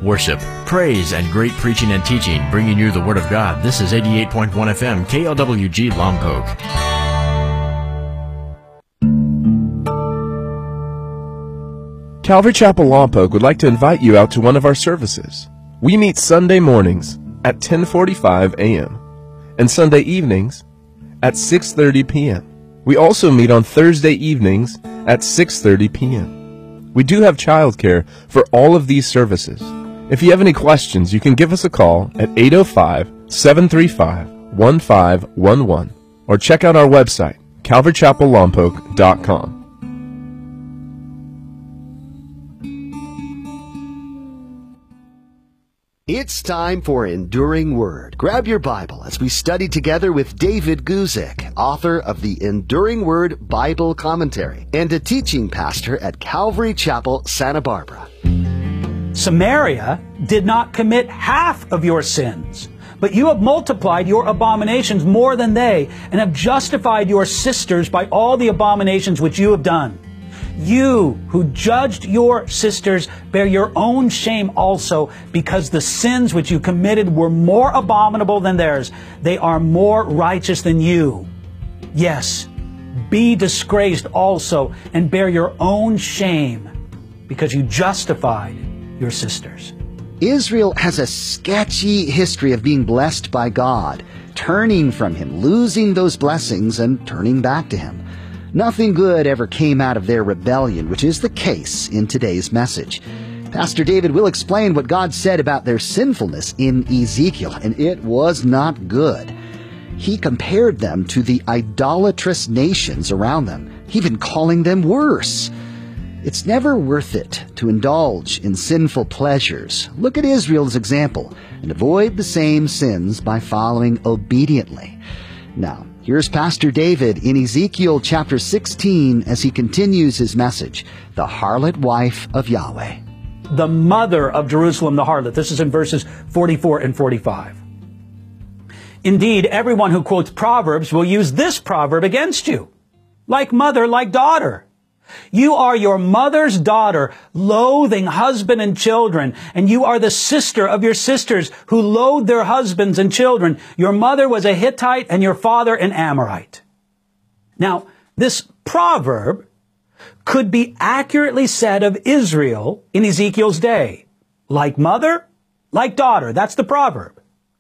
worship, praise, and great preaching and teaching, bringing you the Word of God. This is 88.1 FM, KLWG Lompoc. Calvary Chapel Lompoc would like to invite you out to one of our services. We meet Sunday mornings at 10:45 a.m. and Sunday evenings at 6:30 p.m. We also meet on Thursday evenings at 6:30 p.m. We do have childcare for all of these services. If you have any questions, you can give us a call at 805-735-1511 or check out our website, calvarychapellompoc.com. It's time for Enduring Word. Grab your Bible as we study together with David Guzik, author of the Enduring Word Bible Commentary and a teaching pastor at Calvary Chapel, Santa Barbara. Samaria did not commit half of your sins, but you have multiplied your abominations more than they, and have justified your sisters by all the abominations which you have done. You who judged your sisters bear your own shame also, because the sins which you committed were more abominable than theirs. They are more righteous than you. Yes, be disgraced also, and bear your own shame, because you justified your sisters. Israel has a sketchy history of being blessed by God, turning from Him, losing those blessings, and turning back to Him. Nothing good ever came out of their rebellion, which is the case in today's message. Pastor David will explain what God said about their sinfulness in Ezekiel, and it was not good. He compared them to the idolatrous nations around them, even calling them worse. It's never worth it to indulge in sinful pleasures. Look at Israel's example and avoid the same sins by following obediently. Now, here's Pastor David in Ezekiel chapter 16 as he continues his message, the harlot wife of Yahweh. The mother of Jerusalem, the harlot. This is in verses 44 and 45. Indeed, everyone who quotes Proverbs will use this proverb against you. Like mother, like daughter. You are your mother's daughter, loathing husband and children, and you are the sister of your sisters who loathe their husbands and children. Your mother was a Hittite and your father an Amorite. Now, this proverb could be accurately said of Israel in Ezekiel's day. Like mother, like daughter. That's the proverb.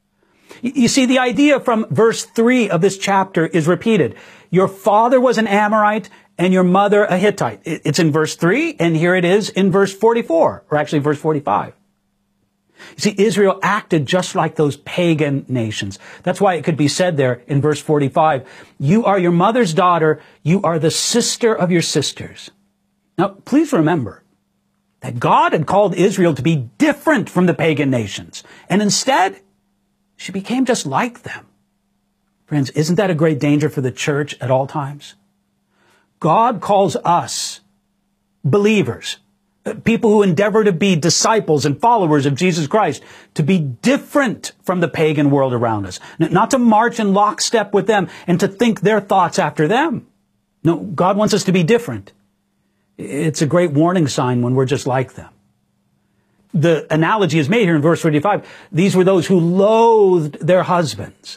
You see, the idea from verse 3 of this chapter is repeated. Your father was an Amorite and your mother a Hittite. It's in verse 3, and here it is in verse 44, or actually verse 45. You see, Israel acted just like those pagan nations. That's why it could be said there in verse 45, you are your mother's daughter, you are the sister of your sisters. Now, please remember that God had called Israel to be different from the pagan nations, and instead, she became just like them. Friends, isn't that a great danger for the church at all times? God calls us, believers, people who endeavor to be disciples and followers of Jesus Christ, to be different from the pagan world around us. Not to march in lockstep with them and to think their thoughts after them. No, God wants us to be different. It's a great warning sign when we're just like them. The analogy is made here in verse 35. These were those who loathed their husbands.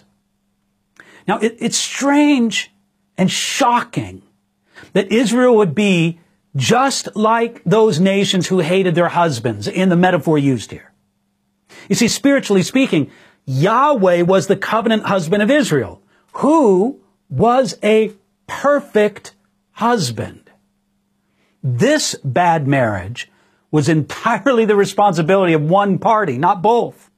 Now, it's strange and shocking that Israel would be just like those nations who hated their husbands in the metaphor used here. You see, spiritually speaking, Yahweh was the covenant husband of Israel, who was a perfect husband. This bad marriage was entirely the responsibility of one party, not both.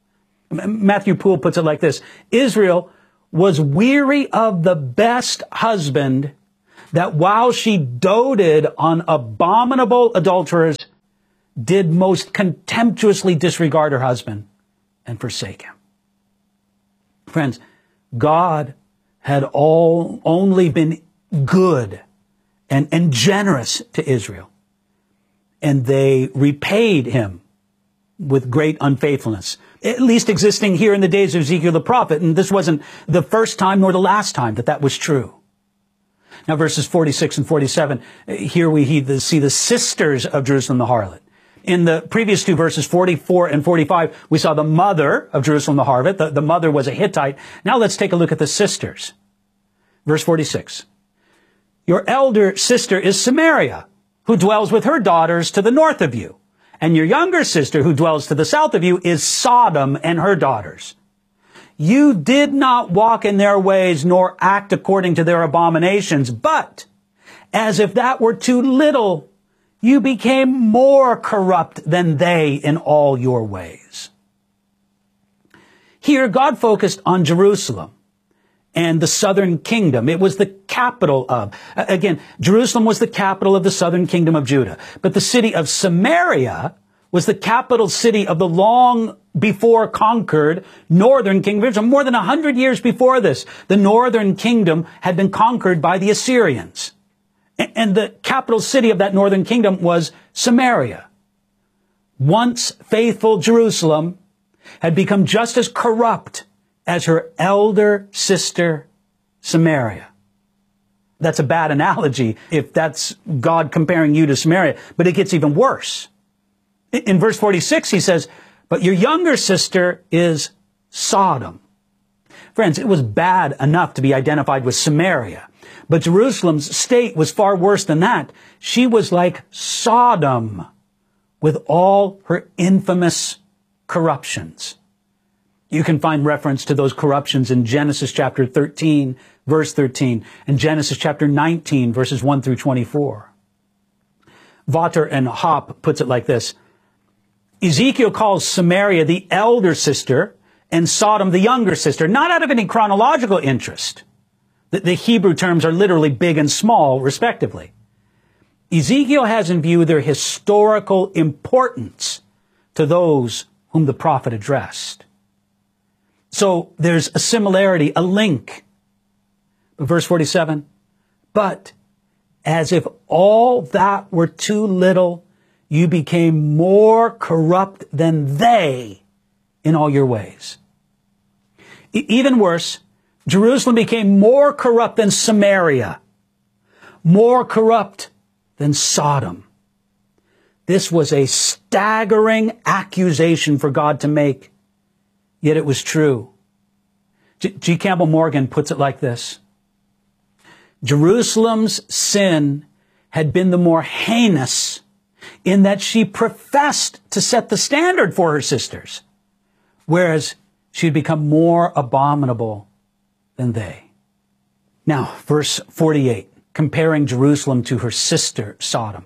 Matthew Poole puts it like this: Israel was weary of the best husband, that while she doted on abominable adulterers, did most contemptuously disregard her husband and forsake him. Friends, God had only been good and generous to Israel, and they repaid him with great unfaithfulness, at least existing here in the days of Ezekiel the prophet, and this wasn't the first time nor the last time that was true. Now, verses 46 and 47, here we see the sisters of Jerusalem the harlot. In the previous two verses, 44 and 45, we saw the mother of Jerusalem the harlot. The mother was a Hittite. Now let's take a look at the sisters. Verse 46. Your elder sister is Samaria, who dwells with her daughters to the north of you. And your younger sister, who dwells to the south of you, is Sodom and her daughters. You did not walk in their ways, nor act according to their abominations, but as if that were too little, you became more corrupt than they in all your ways. Here, God focused on Jerusalem and the southern kingdom. It was the capital of, again, Jerusalem was the capital of the southern kingdom of Judah. But the city of Samaria was the capital city of the long before conquered northern kingdom of Israel. More than 100 years before this, the northern kingdom had been conquered by the Assyrians. And the capital city of that northern kingdom was Samaria. Once faithful Jerusalem had become just as corrupt as her elder sister, Samaria. That's a bad analogy if that's God comparing you to Samaria, but it gets even worse. In verse 46, he says, but your younger sister is Sodom. Friends, it was bad enough to be identified with Samaria, but Jerusalem's state was far worse than that. She was like Sodom with all her infamous corruptions. You can find reference to those corruptions in Genesis chapter 13, verse 13, and Genesis chapter 19, verses 1 through 24. Vater and Hopp puts it like this. Ezekiel calls Samaria the elder sister and Sodom the younger sister, not out of any chronological interest. The Hebrew terms are literally big and small, respectively. Ezekiel has in view their historical importance to those whom the prophet addressed. So there's a similarity, a link. Verse 47, but as if all that were too little, you became more corrupt than they in all your ways. Even worse, Jerusalem became more corrupt than Samaria, more corrupt than Sodom. This was a staggering accusation for God to make. Yet it was true. G. Campbell Morgan puts it like this. Jerusalem's sin had been the more heinous in that she professed to set the standard for her sisters, whereas she had become more abominable than they. Now, verse 48, comparing Jerusalem to her sister Sodom.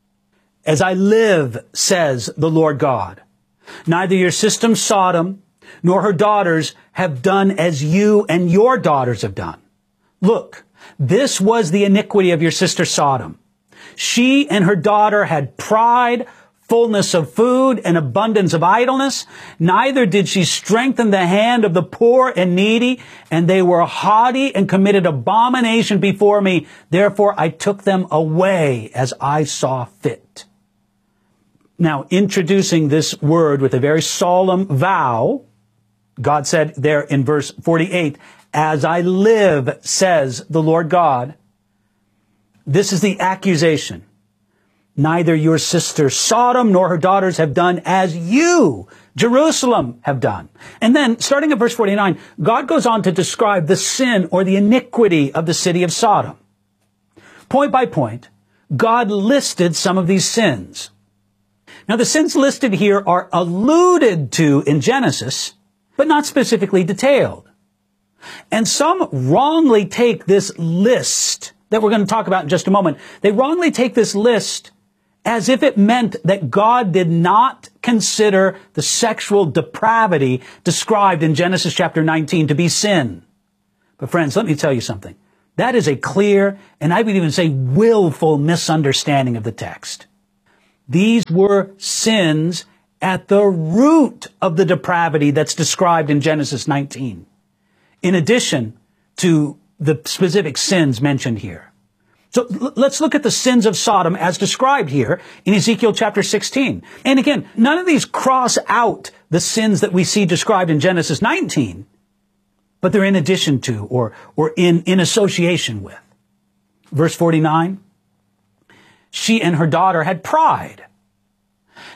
As I live, says the Lord God, neither your sister Sodom nor her daughters have done as you and your daughters have done. Look, this was the iniquity of your sister Sodom. She and her daughter had pride, fullness of food, and abundance of idleness. Neither did she strengthen the hand of the poor and needy, and they were haughty and committed abomination before me. Therefore I took them away as I saw fit. Now, introducing this word with a very solemn vow, God said there in verse 48, as I live, says the Lord God. This is the accusation. Neither your sister Sodom nor her daughters have done as you, Jerusalem, have done. And then, starting at verse 49, God goes on to describe the sin or the iniquity of the city of Sodom. Point by point, God listed some of these sins. Now, the sins listed here are alluded to in Genesis, but not specifically detailed. And some wrongly take this list that we're going to talk about in just a moment. They wrongly take this list as if it meant that God did not consider the sexual depravity described in Genesis chapter 19 to be sin. But friends, let me tell you something. That is a clear, and I would even say willful misunderstanding of the text. These were sins at the root of the depravity that's described in Genesis 19, in addition to the specific sins mentioned here. So let's look at the sins of Sodom as described here in Ezekiel chapter 16. And again, none of these cross out the sins that we see described in Genesis 19, but they're in addition to or in association with. Verse 49, she and her daughter had pride.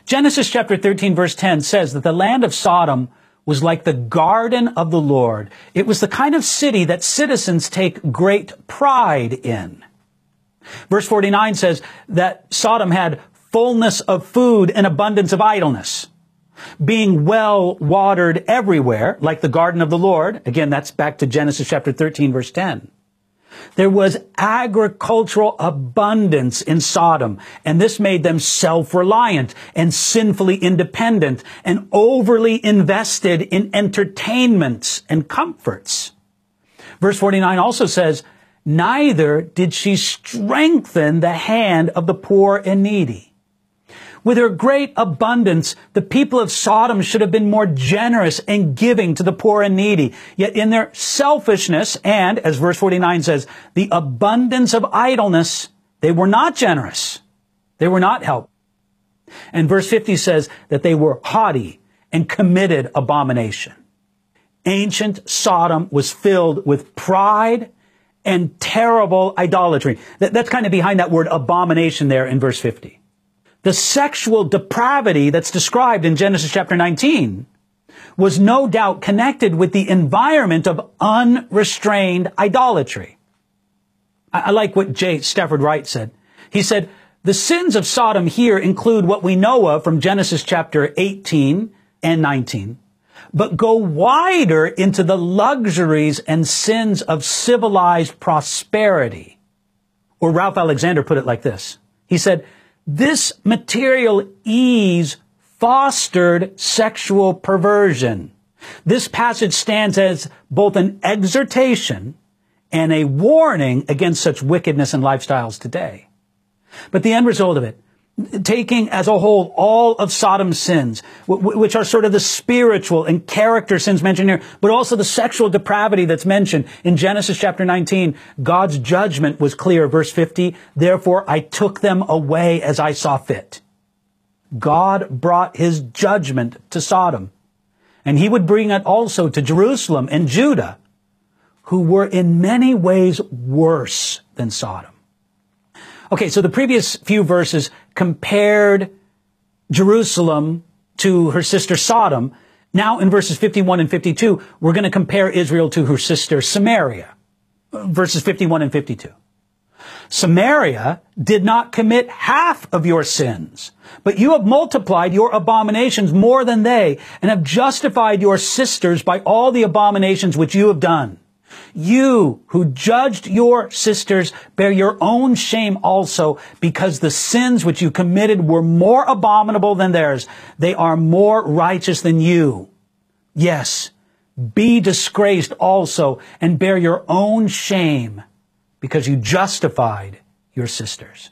Genesis chapter 13 verse 10 says that the land of Sodom was like the garden of the Lord. It was the kind of city that citizens take great pride in. Verse 49 says that Sodom had fullness of food and abundance of idleness, being well watered everywhere, like the garden of the Lord. Again, that's back to Genesis chapter 13 verse 10. There was agricultural abundance in Sodom, and this made them self-reliant and sinfully independent and overly invested in entertainments and comforts. Verse 49 also says, neither did she strengthen the hand of the poor and needy. With her great abundance, the people of Sodom should have been more generous and giving to the poor and needy. Yet in their selfishness and, as verse 49 says, the abundance of idleness, they were not generous. They were not helpful. And verse 50 says that they were haughty and committed abomination. Ancient Sodom was filled with pride and terrible idolatry. That's kind of behind that word abomination there in verse 50. The sexual depravity that's described in Genesis chapter 19 was no doubt connected with the environment of unrestrained idolatry. I like what J. Stafford Wright said. He said, the sins of Sodom here include what we know of from Genesis chapter 18 and 19, but go wider into the luxuries and sins of civilized prosperity. Or Ralph Alexander put it like this. He said, this material ease fostered sexual perversion. This passage stands as both an exhortation and a warning against such wickedness and lifestyles today. But the end result of it, taking as a whole all of Sodom's sins, which are sort of the spiritual and character sins mentioned here, but also the sexual depravity that's mentioned in Genesis chapter 19, God's judgment was clear. Verse 50, therefore I took them away as I saw fit. God brought his judgment to Sodom, and he would bring it also to Jerusalem and Judah, who were in many ways worse than Sodom. Okay, so the previous few verses compared Jerusalem to her sister Sodom. Now in verses 51 and 52, we're going to compare Israel to her sister Samaria. Verses 51 and 52. Samaria did not commit half of your sins, but you have multiplied your abominations more than they, and have justified your sisters by all the abominations which you have done. You who judged your sisters bear your own shame also, because the sins which you committed were more abominable than theirs. They are more righteous than you. Yes, be disgraced also and bear your own shame, because you justified your sisters.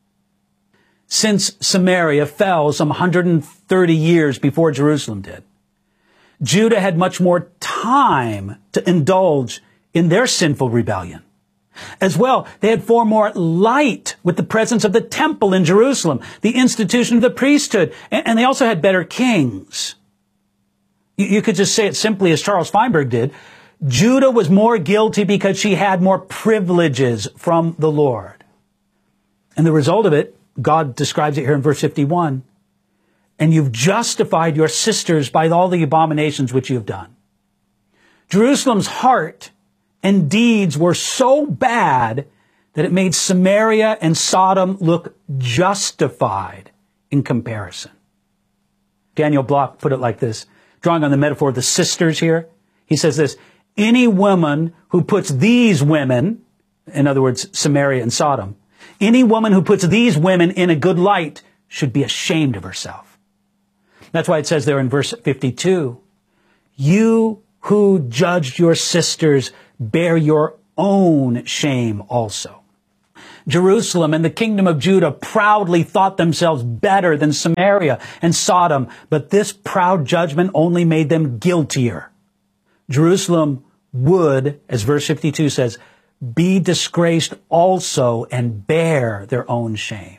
Since Samaria fell some 130 years before Jerusalem did, Judah had much more time to indulge in their sinful rebellion. As well, they had far more light with the presence of the temple in Jerusalem, the institution of the priesthood, and they also had better kings. You could just say it simply as Charles Feinberg did. Judah was more guilty because she had more privileges from the Lord. And the result of it, God describes it here in verse 51, and you've justified your sisters by all the abominations which you have done. Jerusalem's heart and deeds were so bad that it made Samaria and Sodom look justified in comparison. Daniel Block put it like this, drawing on the metaphor of the sisters here. He says this, any woman who puts these women, in other words, Samaria and Sodom, any woman who puts these women in a good light should be ashamed of herself. That's why it says there in verse 52, you who judged your sisters bear your own shame also. Jerusalem and the kingdom of Judah proudly thought themselves better than Samaria and Sodom, but this proud judgment only made them guiltier. Jerusalem would, as verse 52 says, be disgraced also and bear their own shame.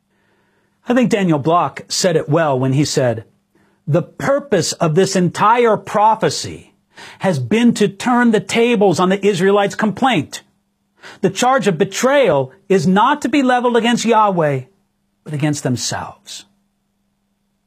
I think Daniel Block said it well when he said, the purpose of this entire prophecy has been to turn the tables on the Israelites' complaint. The charge of betrayal is not to be leveled against Yahweh, but against themselves.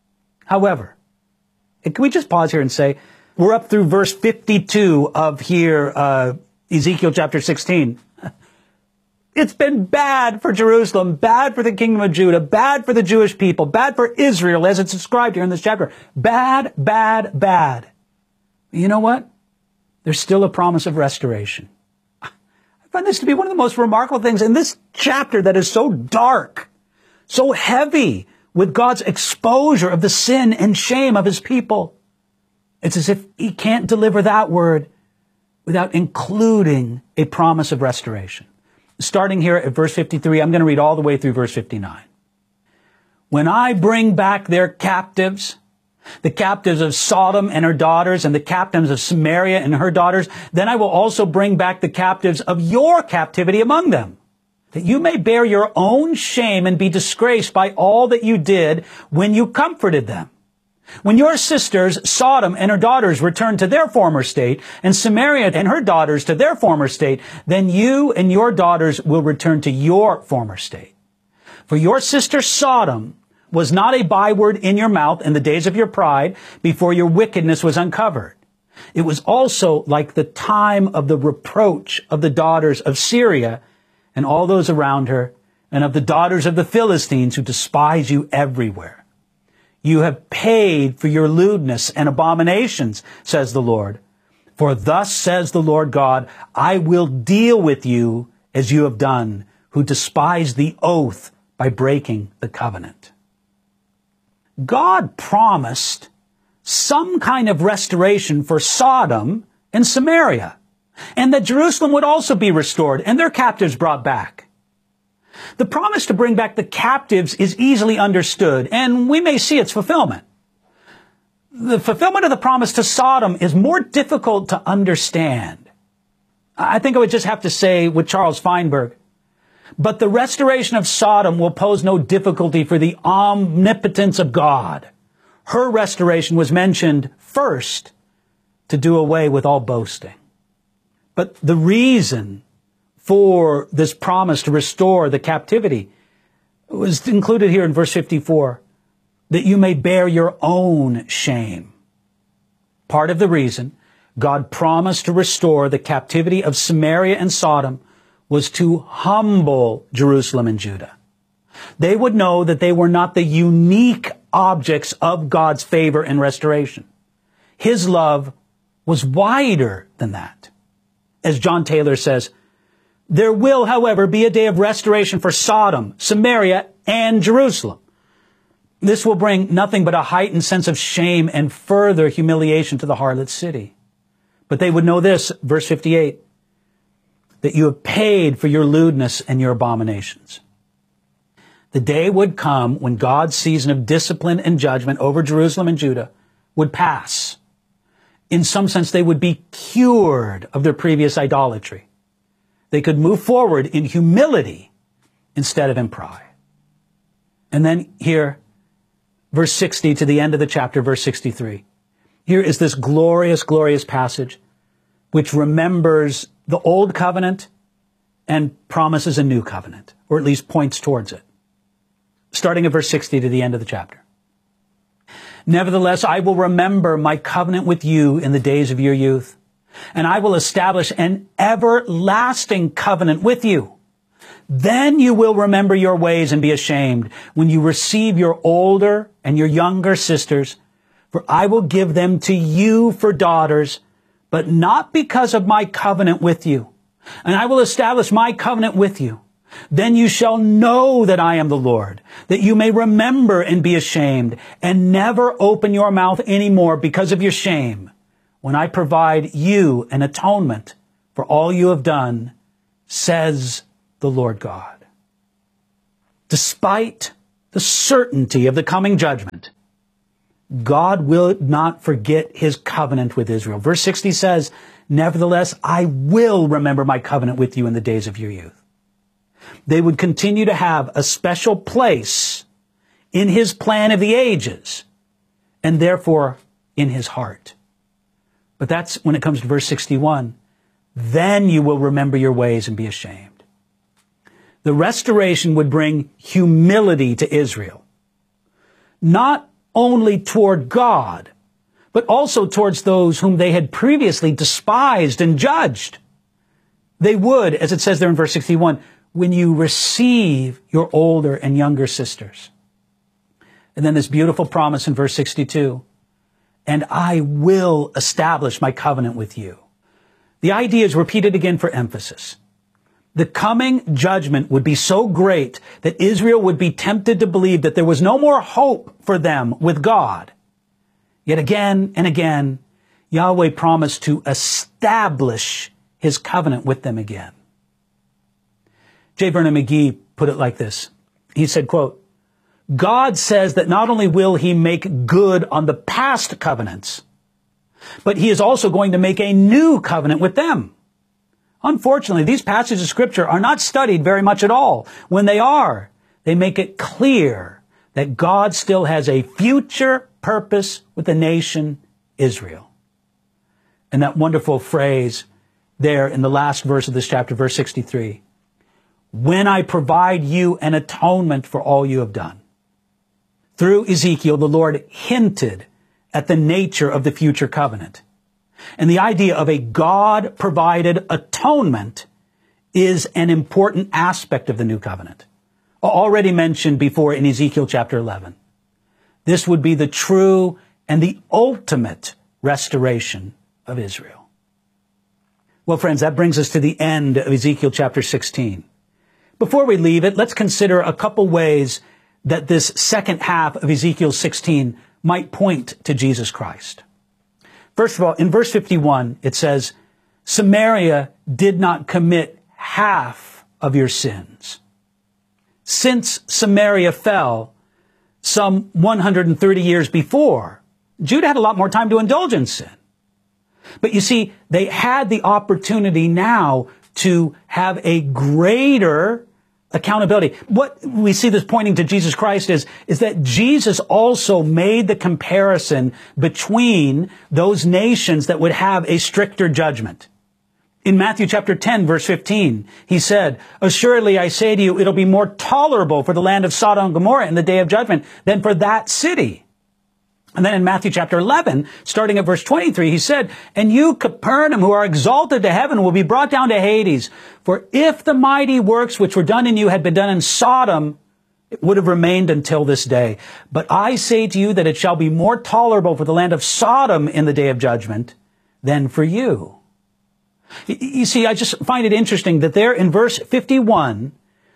However, can we just pause here and say, we're up through verse 52 of here, Ezekiel chapter 16. It's been bad for Jerusalem, bad for the kingdom of Judah, bad for the Jewish people, bad for Israel as it's described here in this chapter. Bad, bad, bad. You know what? There's still a promise of restoration. I find this to be one of the most remarkable things in this chapter that is so dark, so heavy with God's exposure of the sin and shame of his people. It's as if he can't deliver that word without including a promise of restoration. Starting here at verse 53, I'm going to read all the way through verse 59. When I bring back their captives, the captives of Sodom and her daughters, and the captives of Samaria and her daughters, then I will also bring back the captives of your captivity among them, that you may bear your own shame and be disgraced by all that you did when you comforted them. When your sisters, Sodom and her daughters, return to their former state, and Samaria and her daughters to their former state, then you and your daughters will return to your former state. For your sister Sodom was not a byword in your mouth in the days of your pride, before your wickedness was uncovered. It was also like the time of the reproach of the daughters of Syria and all those around her, and of the daughters of the Philistines who despise you everywhere. You have paid for your lewdness and abominations, says the Lord. For thus says the Lord God, I will deal with you as you have done, who despise the oath by breaking the covenant. God promised some kind of restoration for Sodom and Samaria, and that Jerusalem would also be restored and their captives brought back. The promise to bring back the captives is easily understood, and we may see its fulfillment. The fulfillment of the promise to Sodom is more difficult to understand. I think I would just have to say with Charles Feinberg, but the restoration of Sodom will pose no difficulty for the omnipotence of God. Her restoration was mentioned first to do away with all boasting. But the reason for this promise to restore the captivity was included here in verse 54, that you may bear your own shame. Part of the reason God promised to restore the captivity of Samaria and Sodom was to humble Jerusalem and Judah. They would know that they were not the unique objects of God's favor and restoration. His love was wider than that. As John Taylor says, there will, however, be a day of restoration for Sodom, Samaria, and Jerusalem. This will bring nothing but a heightened sense of shame and further humiliation to the harlot city. But they would know this, verse 58, that you have paid for your lewdness and your abominations. The day would come when God's season of discipline and judgment over Jerusalem and Judah would pass. In some sense, they would be cured of their previous idolatry. They could move forward in humility instead of in pride. And then here, verse 60 to the end of the chapter, verse 63. Here is this glorious, glorious passage which remembers the old covenant and promises a new covenant, or at least points towards it. Starting at verse 60 to the end of the chapter. Nevertheless, I will remember my covenant with you in the days of your youth, and I will establish an everlasting covenant with you. Then you will remember your ways and be ashamed when you receive your older and your younger sisters, for I will give them to you for daughters, but not because of my covenant with you. And I will establish my covenant with you. Then you shall know that I am the Lord, that you may remember and be ashamed, and never open your mouth anymore because of your shame, when I provide you an atonement for all you have done, says the Lord God. Despite the certainty of the coming judgment, God will not forget his covenant with Israel. Verse 60 says, nevertheless, I will remember my covenant with you in the days of your youth. They would continue to have a special place in his plan of the ages, and therefore in his heart. But that's when it comes to verse 61. Then you will remember your ways and be ashamed. The restoration would bring humility to Israel. Not only toward God, but also towards those whom they had previously despised and judged. They would, as it says there in verse 61, when you receive your older and younger sisters. And then this beautiful promise in verse 62, and I will establish my covenant with you. The idea is repeated again for emphasis. The coming judgment would be so great that Israel would be tempted to believe that there was no more hope for them with God. Yet again and again, Yahweh promised to establish his covenant with them again. J. Vernon McGee put it like this. He said, quote, God says that not only will he make good on the past covenants, but he is also going to make a new covenant with them. Unfortunately, these passages of Scripture are not studied very much at all. When they are, they make it clear that God still has a future purpose with the nation Israel. And that wonderful phrase there in the last verse of this chapter, verse 63, when I provide you an atonement for all you have done. Through Ezekiel, the Lord hinted at the nature of the future covenant. And the idea of a God-provided atonement is an important aspect of the new covenant, already mentioned before in Ezekiel chapter 11. This would be the true and the ultimate restoration of Israel. Well, friends, that brings us to the end of Ezekiel chapter 16. Before we leave it, let's consider a couple ways that this second half of Ezekiel 16 might point to Jesus Christ. First of all, in verse 51, it says, Samaria did not commit half of your sins. Since Samaria fell some 130 years before, Judah had a lot more time to indulge in sin. But you see, they had the opportunity now to have a greater accountability. What we see this pointing to Jesus Christ is that Jesus also made the comparison between those nations that would have a stricter judgment. In Matthew chapter 10, verse 15, he said, assuredly I say to you, it'll be more tolerable for the land of Sodom and Gomorrah in the day of judgment than for that city. And then in Matthew chapter 11, starting at verse 23, he said, and you, Capernaum, who are exalted to heaven, will be brought down to Hades. For if the mighty works which were done in you had been done in Sodom, it would have remained until this day. But I say to you that it shall be more tolerable for the land of Sodom in the day of judgment than for you. You see, I just find it interesting that there in verse 51,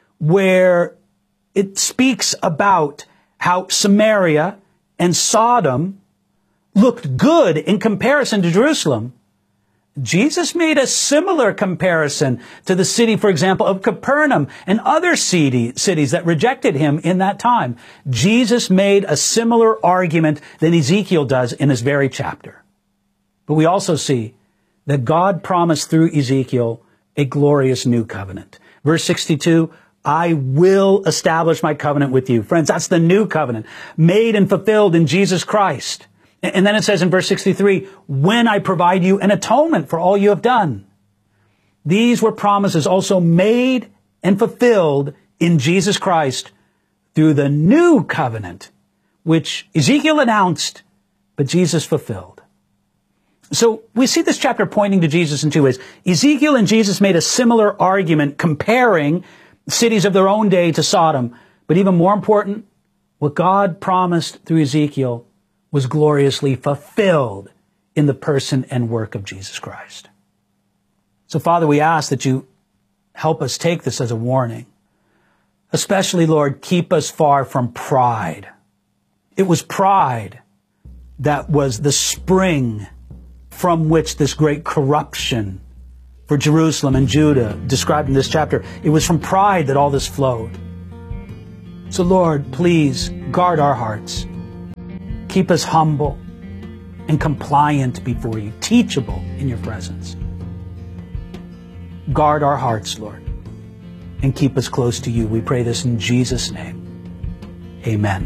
where it speaks about how Samaria and Sodom looked good in comparison to Jerusalem, Jesus made a similar comparison to the city, for example, of Capernaum and other cities that rejected him in that time. Jesus made a similar argument than Ezekiel does in this very chapter. But we also see that God promised through Ezekiel a glorious new covenant. Verse 62, I will establish my covenant with you. Friends, that's the new covenant, made and fulfilled in Jesus Christ. And then it says in verse 63, when I provide you an atonement for all you have done. These were promises also made and fulfilled in Jesus Christ through the new covenant, which Ezekiel announced, but Jesus fulfilled. So we see this chapter pointing to Jesus in two ways. Ezekiel and Jesus made a similar argument comparing cities of their own day to Sodom. But even more important, what God promised through Ezekiel was gloriously fulfilled in the person and work of Jesus Christ. So, Father, we ask that you help us take this as a warning. Especially, Lord, keep us far from pride. It was pride that was the spring from which this great corruption for Jerusalem and Judah described in this chapter. It was from pride that all this flowed. So, Lord, please guard our hearts. Keep us humble and compliant before you, teachable in your presence. Guard our hearts, Lord, and keep us close to you. We pray this in Jesus' name. Amen.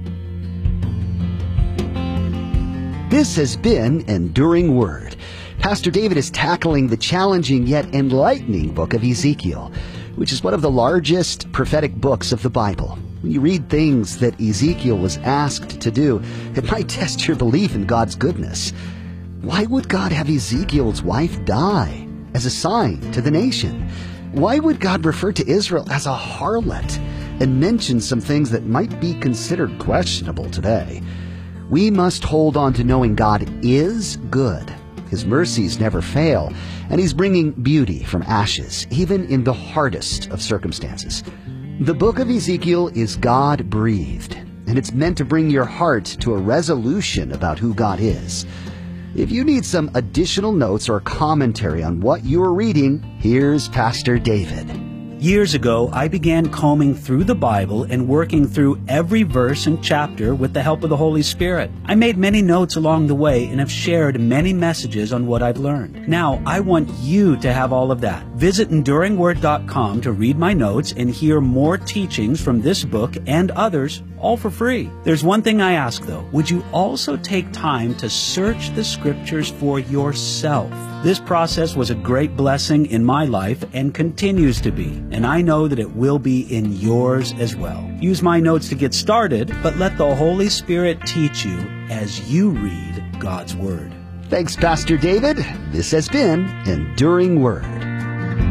This has been Enduring Word. Pastor David is tackling the challenging yet enlightening book of Ezekiel, which is one of the largest prophetic books of the Bible. When you read things that Ezekiel was asked to do, it might test your belief in God's goodness. Why would God have Ezekiel's wife die as a sign to the nation? Why would God refer to Israel as a harlot and mention some things that might be considered questionable today? We must hold on to knowing God is good. His mercies never fail, and He's bringing beauty from ashes, even in the hardest of circumstances. The book of Ezekiel is God-breathed, and it's meant to bring your heart to a resolution about who God is. If you need some additional notes or commentary on what you're reading, here's Pastor David. Years ago, I began combing through the Bible and working through every verse and chapter with the help of the Holy Spirit. I made many notes along the way and have shared many messages on what I've learned. Now, I want you to have all of that. Visit EnduringWord.com to read my notes and hear more teachings from this book and others, all for free. There's one thing I ask, though. Would you also take time to search the Scriptures for yourself? This process was a great blessing in my life and continues to be, and I know that it will be in yours as well. Use my notes to get started, but let the Holy Spirit teach you as you read God's Word. Thanks, Pastor David. This has been Enduring Word.